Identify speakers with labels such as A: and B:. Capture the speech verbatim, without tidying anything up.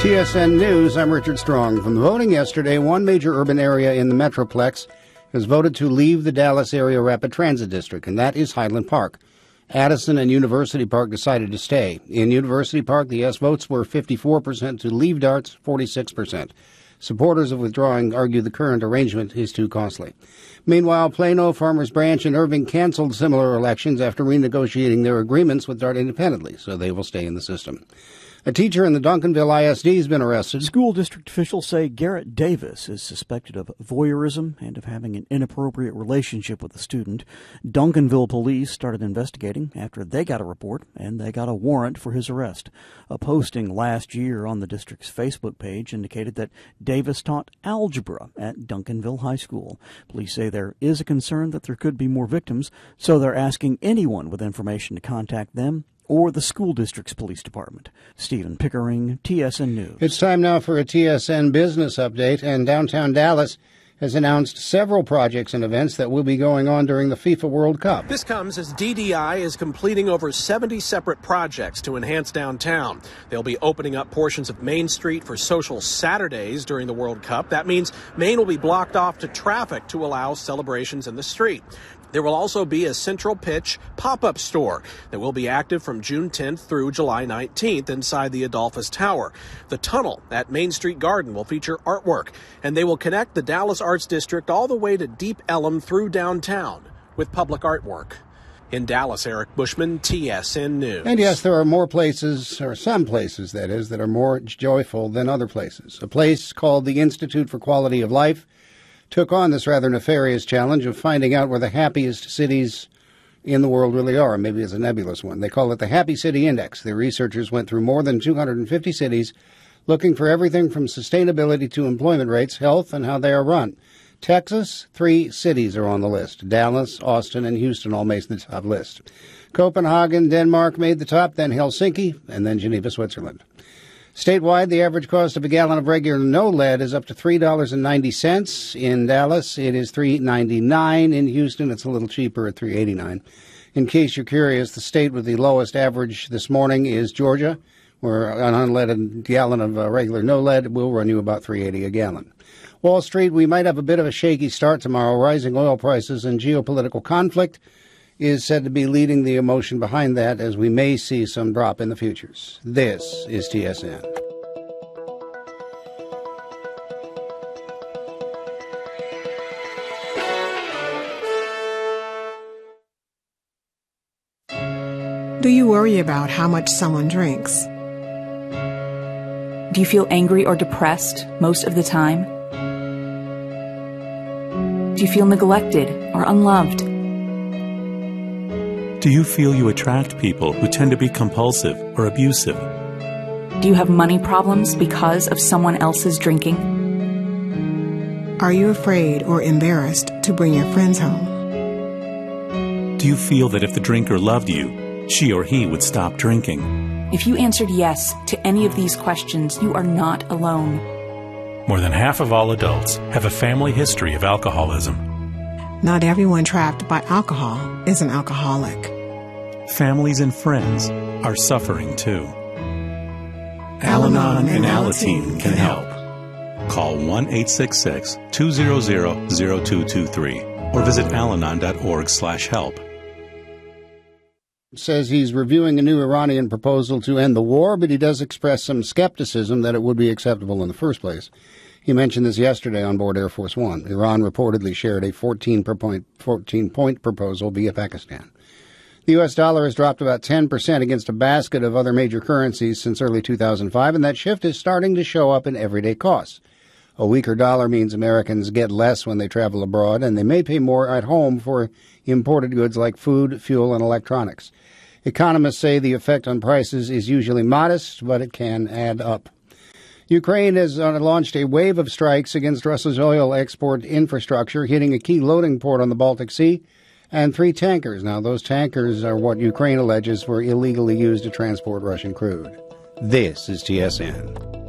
A: T S N News, I'm Richard Strong. From the voting yesterday, one major urban area in the Metroplex has voted to leave the Dallas Area Rapid Transit District, and that is Highland Park. Addison and University Park decided to stay. In University Park, the yes votes were fifty-four percent to leave DARTS, forty-six percent. Supporters of withdrawing argue the current arrangement is too costly. Meanwhile, Plano, Farmers Branch, and Irving canceled similar elections after renegotiating their agreements with DART independently, so they will stay in the system. A teacher in the Duncanville I S D has been arrested.
B: School district officials say Garrett Davis is suspected of voyeurism and of having an inappropriate relationship with a student. Duncanville police started investigating after they got a report, and they got a warrant for his arrest. A posting last year on the district's Facebook page indicated that Davis taught algebra at Duncanville High School. Police say there is a concern that there could be more victims, so they're asking anyone with information to contact them or the school district's police department. Stephen Pickering, T S N News.
A: It's time now for a T S N business update, and downtown Dallas has announced several projects and events that will be going on during the FIFA World Cup.
C: This comes as D D I is completing over seventy separate projects to enhance downtown. They'll be opening up portions of Main Street for social Saturdays during the World Cup. That means Main will be blocked off to traffic to allow celebrations in the street. There will also be a central pitch pop-up store that will be active from June tenth through July nineteenth inside the Adolphus Tower. The tunnel at Main Street Garden will feature artwork, and they will connect the Dallas Arts District all the way to Deep Ellum through downtown with public artwork. In Dallas, Eric Bushman, T S N News.
A: And yes, there are more places, or some places, that is, that are more joyful than other places. A place called the Institute for Quality of Life took on this rather nefarious challenge of finding out where the happiest cities in the world really are. Maybe it's a nebulous one. They call it the Happy City Index. The researchers went through more than two hundred fifty cities looking for everything from sustainability to employment rates, health, and how they are run. Texas, three cities are on the list. Dallas, Austin, and Houston all made the top list. Copenhagen, Denmark made the top, then Helsinki, and then Geneva, Switzerland. Statewide, the average cost of a gallon of regular no-lead is up to three dollars and ninety cents. In Dallas, it is three dollars and ninety-nine cents. In Houston, it's a little cheaper at three dollars and eighty-nine cents. In case you're curious, the state with the lowest average this morning is Georgia, where an unleaded gallon of uh, regular no-lead will run you about three dollars and eighty cents a gallon. Wall Street, we might have a bit of a shaky start tomorrow. Rising oil prices and geopolitical conflict is said to be leading the emotion behind that, as we may see some drop in the futures. This is T S N.
D: Do you worry about how much someone drinks?
E: Do you feel angry or depressed most of the time? Do you feel neglected or unloved?
F: Do you feel you attract people who tend to be compulsive or abusive?
E: Do you have money problems because of someone else's drinking?
D: Are you afraid or embarrassed to bring your friends home?
F: Do you feel that if the drinker loved you, she or he would stop drinking?
E: If you answered yes to any of these questions, you are not alone.
F: More than half of all adults have a family history of alcoholism.
D: Not everyone trapped by alcohol is an alcoholic.
F: Families and friends are suffering too. Al-Anon and Alateen can help. Call one eight six six, two zero zero, zero two two three or visit alanon dot org slash help.
A: Says he's reviewing a new Iranian proposal to end the war, but he does express some skepticism that it would be acceptable in the first place. He mentioned this yesterday on board Air Force One. Iran reportedly shared a fourteen-point proposal via Pakistan. The U S dollar has dropped about ten percent against a basket of other major currencies since early two thousand five, and that shift is starting to show up in everyday costs. A weaker dollar means Americans get less when they travel abroad, and they may pay more at home for imported goods like food, fuel, and electronics. Economists say the effect on prices is usually modest, but it can add up. Ukraine has uh, launched a wave of strikes against Russia's oil export infrastructure, hitting a key loading port on the Baltic Sea and three tankers. Now, those tankers are what Ukraine alleges were illegally used to transport Russian crude. This is T S N.